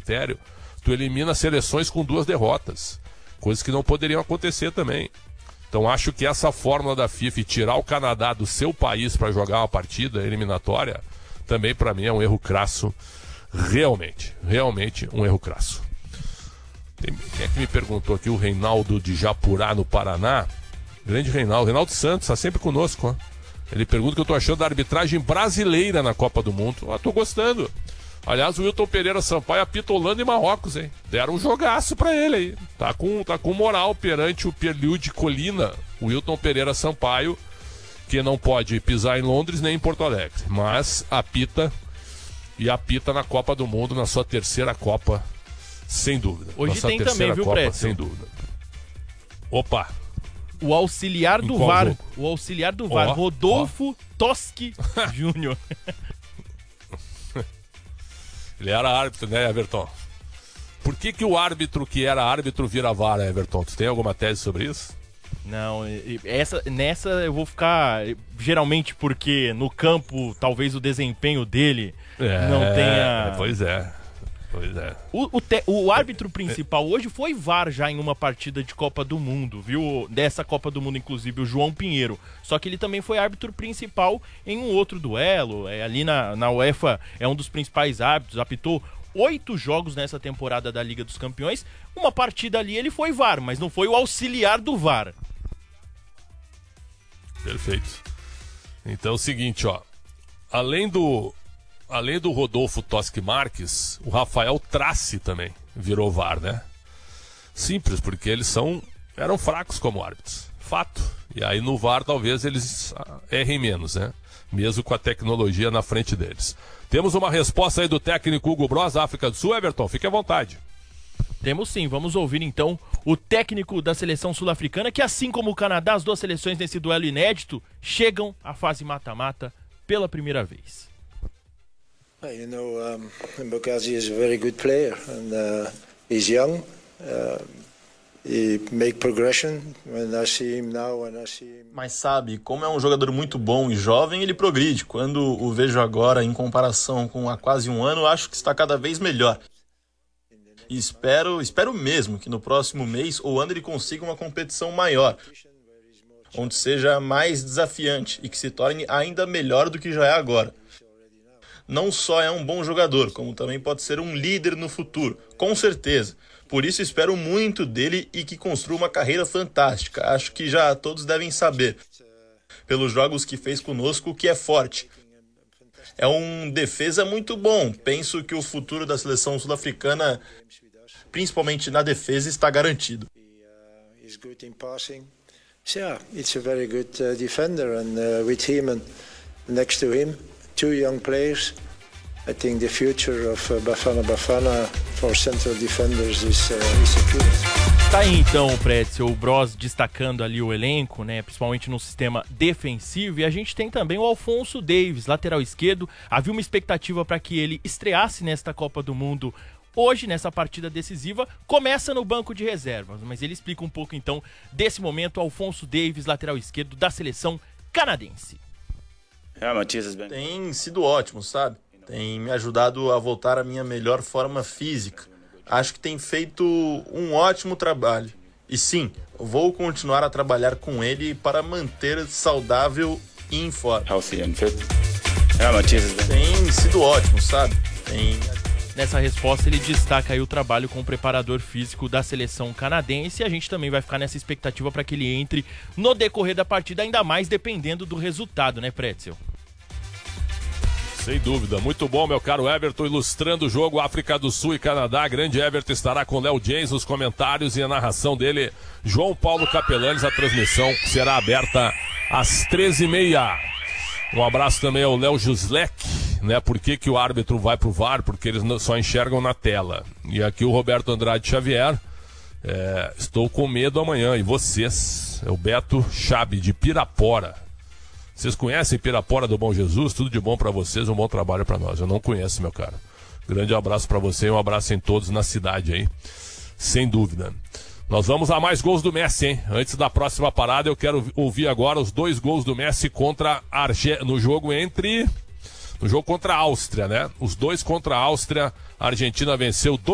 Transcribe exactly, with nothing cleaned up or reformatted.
critério, tu elimina seleções com duas derrotas. Coisas que não poderiam acontecer também. Então acho que essa fórmula da FIFA e tirar o Canadá do seu país para jogar uma partida eliminatória, também para mim é um erro crasso. Realmente, realmente um erro crasso. Tem, quem é que me perguntou aqui? O Reinaldo de Japurá, no Paraná. Grande Reinaldo. Reinaldo Santos, está sempre conosco. Ó. Ele pergunta o que eu estou achando da arbitragem brasileira na Copa do Mundo. Estou gostando. Aliás, o Wilton Pereira Sampaio apita Holanda e Marrocos, hein? Deram um jogaço pra ele aí. Tá com, tá com moral perante o Pierliu de Colina, o Wilton Pereira Sampaio, que não pode pisar em Londres nem em Porto Alegre. Mas apita e apita na Copa do Mundo, na sua terceira Copa, sem dúvida. Hoje Nossa tem também, viu, Copa, Prédio? sem dúvida. Opa! O auxiliar do V A R, jogo? o auxiliar do V A R, oh, Rodolfo oh. Toski Júnior. Ele era árbitro, né, Everton? Por que que o árbitro que era árbitro vira V A R, Everton? Tu tem alguma tese sobre isso? Não, essa, nessa eu vou ficar... Geralmente porque no campo talvez o desempenho dele é, não tenha... Pois é, pois é. O, o, te, o árbitro principal hoje foi V A R já em uma partida de Copa do Mundo, viu? Dessa Copa do Mundo, inclusive, o João Pinheiro. Só que ele também foi árbitro principal em um outro duelo. É, ali na, na UEFA é um dos principais árbitros, apitou oito jogos nessa temporada da Liga dos Campeões. Uma partida ali ele foi V A R, mas não foi o auxiliar do V A R. Perfeito. Então é o seguinte, ó. Além do... Além do Rodolfo Toski Marques, o Rafael Trace também virou V A R, né? Simples, porque eles são eram fracos como árbitros. Fato. E aí no V A R talvez eles errem menos, né? Mesmo com a tecnologia na frente deles. Temos uma resposta aí do técnico Hugo Broz, África do Sul. Everton, fique à vontade. Temos sim, vamos ouvir então o técnico da seleção sul-africana, que assim como o Canadá, as duas seleções nesse duelo inédito, chegam à fase mata-mata pela primeira vez. You know, um, Mbokazi is a very good player and uh, he's young. Uh, he make progression. When I see him now, when I see him... Mas sabe, como é um jogador muito bom e jovem, ele progride. Quando o vejo agora em comparação com há quase um ano, acho que está cada vez melhor. E espero, espero mesmo que no próximo mês ou ano ele consiga uma competição maior, onde seja mais desafiante e que se torne ainda melhor do que já é agora. Não só é um bom jogador, como também pode ser um líder no futuro, com certeza. Por isso espero muito dele e que construa uma carreira fantástica. Acho que já todos devem saber, pelos jogos que fez conosco, que é forte. É um defesa muito bom. Penso que o futuro da seleção sul-africana, principalmente na defesa, está garantido. Yeah, it's a very good uh, defender and uh, with him and next to him, two young players. I think the future of uh, Bafana Bafana for central defenders is, uh, is secure. Tá aí então, Pretzel, o Broz destacando ali o elenco, né, principalmente no sistema defensivo, e a gente tem também o Alphonso Davies, lateral esquerdo. Havia uma expectativa para que ele estreasse nesta Copa do Mundo hoje, nessa partida decisiva. Começa no banco de reservas, mas ele explica um pouco então desse momento. Alphonso Davies, lateral esquerdo da seleção canadense. Tem sido ótimo, sabe? Tem me ajudado a voltar à minha melhor forma física. Acho que tem feito um ótimo trabalho. E sim, vou continuar a trabalhar com ele para manter saudável e em forma. Tem sido ótimo, sabe? Tem... Nessa resposta ele destaca aí o trabalho com o preparador físico da seleção canadense, e a gente também vai ficar nessa expectativa para que ele entre no decorrer da partida, ainda mais dependendo do resultado, né, Pretzel? Sem dúvida, muito bom, meu caro Everton, ilustrando o jogo África do Sul e Canadá. Grande Everton estará com Léo James nos comentários e a narração dele, João Paulo Capelanes. A transmissão será aberta às treze e meia. Um abraço também ao Léo Juslek, né? Por que que o árbitro vai pro V A R? Porque eles só enxergam na tela. E aqui o Roberto Andrade Xavier. É, estou com medo amanhã. E vocês? É o Beto Chabe, de Pirapora. Vocês conhecem Pirapora do Bom Jesus? Tudo de bom pra vocês, um bom trabalho pra nós. Eu não conheço, meu cara. Grande abraço pra você e um abraço em todos na cidade aí. Sem dúvida. Nós vamos a mais gols do Messi, hein? Antes da próxima parada, eu quero ouvir agora os dois gols do Messi contra a Arge... no jogo entre... No jogo contra a Áustria, né? Os dois contra a Áustria. A Argentina venceu